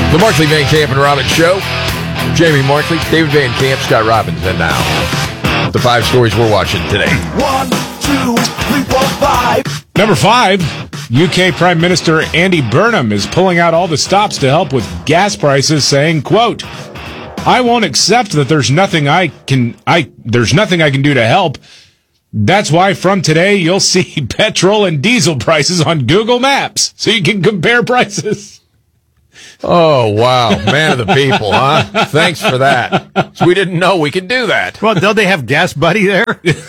The Markley, Van Camp, and Robbins Show. Jamie Markley, David Van Camp, Scott Robbins, and now the 5 stories we're watching today. 1, 2, 3, 4, 5. Number 5, UK Prime Minister Andy Burnham is pulling out all the stops to help with gas prices, saying, quote, "I won't accept that there's nothing I can do to help. That's why from today you'll see petrol and diesel prices on Google Maps so you can compare prices." Oh, wow. Man of the people, huh? Thanks for that. So we didn't know we could do that. Well, don't they have Gas Buddy there?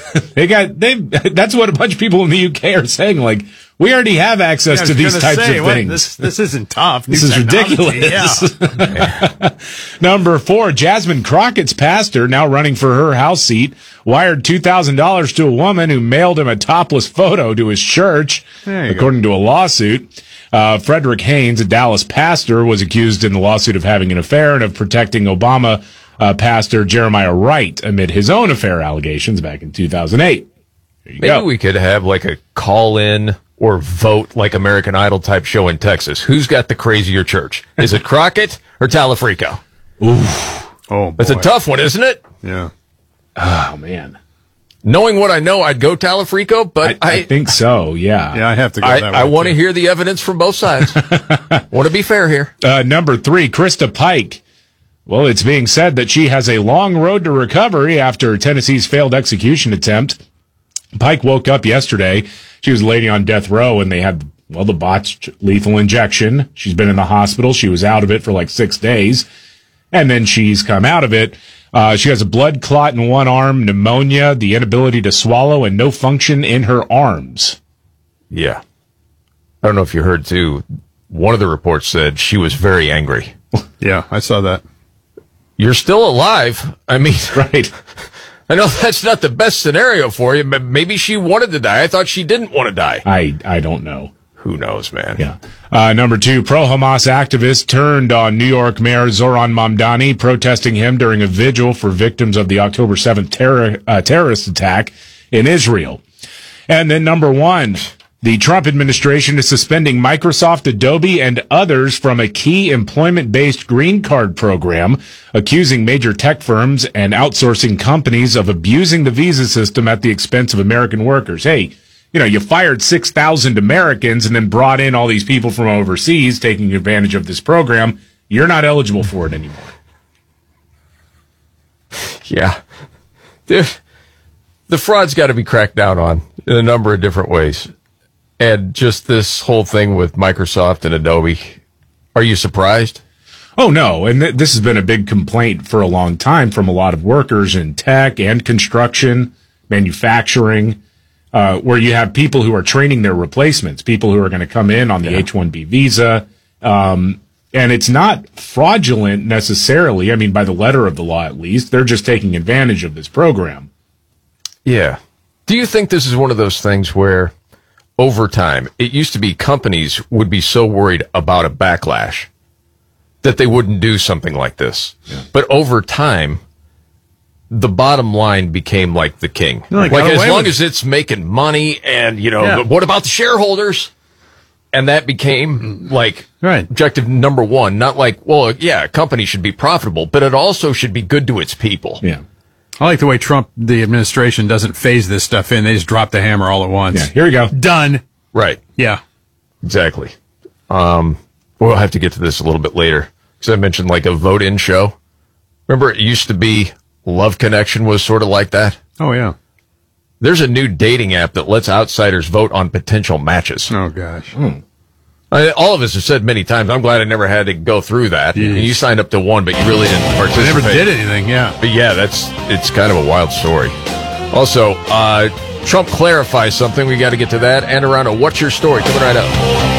That's what a bunch of people in the UK are saying. Like, we already have access to these types of things. This isn't tough. This is ridiculous. Yeah. Number 4, Jasmine Crockett's pastor, now running for her House seat, wired $2,000 to a woman who mailed him a topless photo to his church, according to a lawsuit. Frederick Haynes, a Dallas pastor, was accused in the lawsuit of having an affair and of protecting Obama pastor Jeremiah Wright amid his own affair allegations back in 2008. Maybe we could have like a call-in or vote like American Idol type show in Texas. Who's got the crazier church? Is it Crockett or Talafrico? Oof. Oh, boy. That's a tough one, isn't it? Yeah. Oh, man. Knowing what I know, I'd go Talafrico, but I think so, yeah. Yeah, I have to go that way. I want to hear the evidence from both sides. Want to be fair here. Number 3, Krista Pike. Well, it's being said that she has a long road to recovery after Tennessee's failed execution attempt. Pike woke up yesterday. She was a lady on death row, and they had, the botched lethal injection. She's been in the hospital. She was out of it for like 6 days, and then she's come out of it. She has a blood clot in one arm, pneumonia, the inability to swallow, and no function in her arms. Yeah. I don't know if you heard, too. One of the reports said she was very angry. Yeah, I saw that. You're still alive. I mean, right. I know that's not the best scenario for you, but maybe she wanted to die. I thought she didn't want to die. I don't know. Who knows, man? Yeah. Number 2, pro-Hamas activists turned on New York Mayor Zoran Mamdani, protesting him during a vigil for victims of the October 7th terrorist attack in Israel. And then number 1, the Trump administration is suspending Microsoft, Adobe, and others from a key employment-based green card program, accusing major tech firms and outsourcing companies of abusing the visa system at the expense of American workers. Hey, you fired 6,000 Americans and then brought in all these people from overseas taking advantage of this program. You're not eligible for it anymore. Yeah. The fraud's got to be cracked down on in a number of different ways. And just this whole thing with Microsoft and Adobe, are you surprised? Oh, no. And this has been a big complaint for a long time from a lot of workers in tech and construction, manufacturing, where you have people who are training their replacements, people who are going to come in on the H-1B visa. And it's not fraudulent necessarily. I mean, by the letter of the law, at least. They're just taking advantage of this program. Yeah. Do you think this is one of those things where over time, it used to be companies would be so worried about a backlash that they wouldn't do something like this. Yeah. But over time, the bottom line became like the king. Like as long as it's making money and, but what about the shareholders? And that became like objective number 1. Not like, a company should be profitable, but it also should be good to its people. Yeah. I like the way Trump, the administration, doesn't phase this stuff in. They just drop the hammer all at once. Yeah, here we go. Done. Right. Yeah. Exactly. We'll have to get to this a little bit later. Because I mentioned like a vote-in show. Remember, it used to be Love Connection was sort of like that? Oh, yeah. There's a new dating app that lets outsiders vote on potential matches. Oh, gosh. All of us have said many times, I'm glad I never had to go through that. And you signed up to one, but you really didn't participate. I never did anything, yeah. But yeah, it's kind of a wild story. Also, Trump clarifies something. We got to get to that. And around a What's Your Story coming right up.